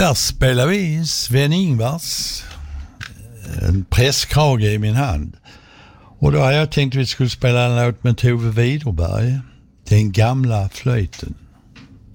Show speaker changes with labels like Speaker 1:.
Speaker 1: Där spelar vi Sven-Ingvars, en presskrage i min hand. Och då har jag tänkt att vi skulle spela en låt med Tove Widerberg, Den gamla flöjten.